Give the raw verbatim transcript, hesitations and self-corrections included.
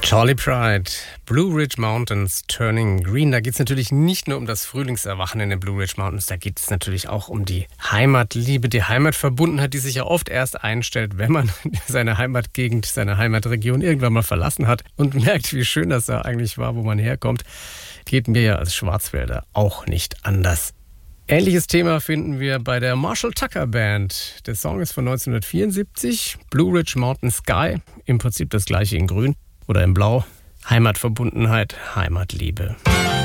Charley Pride, Blue Ridge Mountains, Turning Green. Da geht es natürlich nicht nur um das Frühlingserwachen in den Blue Ridge Mountains, da geht es natürlich auch um die Heimatliebe, die Heimatverbundenheit, die sich ja oft erst einstellt, wenn man seine Heimatgegend, seine Heimatregion irgendwann mal verlassen hat und merkt, wie schön das da eigentlich war, wo man herkommt. Geht mir ja als Schwarzwälder auch nicht anders. Ähnliches Thema finden wir bei der Marshall Tucker Band. Der Song ist von neunzehnhundertvierundsiebzig, Blue Ridge Mountain Sky, im Prinzip das gleiche in grün oder in blau. Heimatverbundenheit, Heimatliebe.